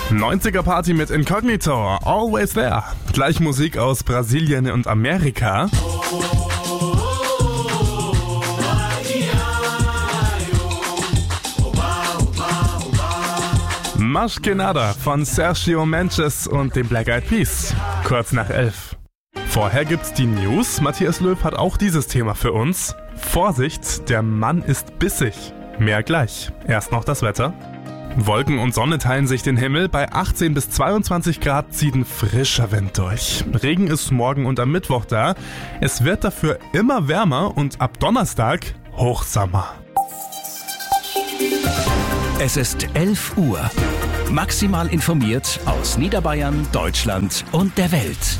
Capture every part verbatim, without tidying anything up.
neunziger Party mit Incognito, Always There. Gleich Musik aus Brasilien und Amerika. Más que nada von Sergio Mendes und den Black Eyed Peas. Kurz nach elf. Vorher gibt's die News. Matthias Löw hat auch dieses Thema für uns. Vorsicht, der Mann ist bissig. Mehr gleich. Erst noch das Wetter. Wolken und Sonne teilen sich den Himmel. Bei achtzehn bis zweiundzwanzig Grad zieht ein frischer Wind durch. Regen ist morgen und am Mittwoch da. Es wird dafür immer wärmer und ab Donnerstag Hochsommer. Es ist elf Uhr. Maximal informiert aus Niederbayern, Deutschland und der Welt.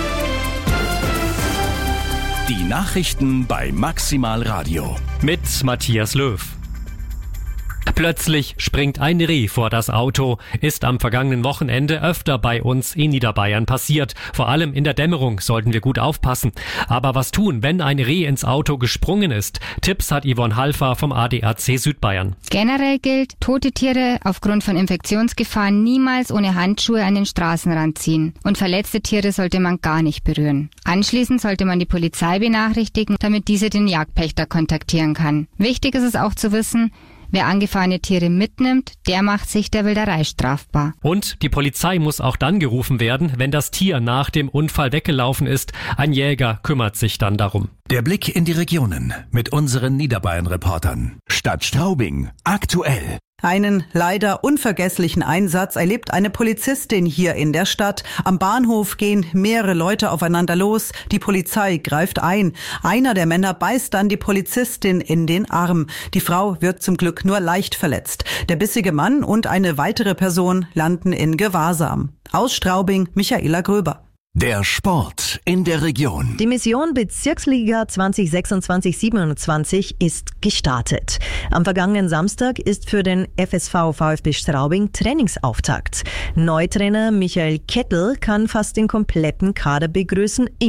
Die Nachrichten bei Maximal Radio. Mit Matthias Löw. Plötzlich springt ein Reh vor das Auto, ist am vergangenen Wochenende öfter bei uns in Niederbayern passiert. Vor allem in der Dämmerung sollten wir gut aufpassen. Aber was tun, wenn ein Reh ins Auto gesprungen ist? Tipps hat Yvonne Halfer vom A D A C Südbayern. Generell gilt, tote Tiere aufgrund von Infektionsgefahren niemals ohne Handschuhe an den Straßenrand ziehen. Und verletzte Tiere sollte man gar nicht berühren. Anschließend sollte man die Polizei benachrichtigen, damit diese den Jagdpächter kontaktieren kann. Wichtig ist es auch zu wissen, wer angefahrene Tiere mitnimmt, der macht sich der Wilderei strafbar. Und die Polizei muss auch dann gerufen werden, wenn das Tier nach dem Unfall weggelaufen ist. Ein Jäger kümmert sich dann darum. Der Blick in die Regionen mit unseren Niederbayern-Reportern. Stadt Straubing, aktuell. Einen leider unvergesslichen Einsatz erlebt eine Polizistin hier in der Stadt. Am Bahnhof gehen mehrere Leute aufeinander los. Die Polizei greift ein. Einer der Männer beißt dann die Polizistin in den Arm. Die Frau wird zum Glück nur leicht verletzt. Der bissige Mann und eine weitere Person landen in Gewahrsam. Aus Straubing, Michaela Gröber. Der Sport in der Region. Die Mission Bezirksliga zwanzig sechsundzwanzig siebenundzwanzig ist gestartet. Am vergangenen Samstag ist für den F S V VfB Straubing Trainingsauftakt. Neutrainer Michael Kettel kann fast den kompletten Kader begrüßen.